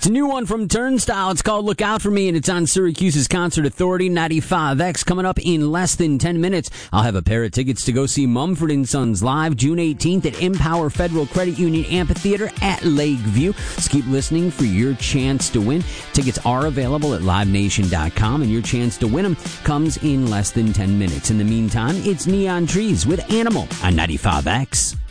It's a new one from Turnstile. It's called Look Out For Me, and it's on Syracuse's Concert Authority 95X. Coming up in less than 10 minutes, I'll have a pair of tickets to go see Mumford & Sons live June 18th at Empower Federal Credit Union Amphitheater at Lakeview. So keep listening for your chance to win. Tickets are available at livenation.com, and your chance to win them comes in less than 10 minutes. In the meantime, it's Neon Trees with Animal on 95X.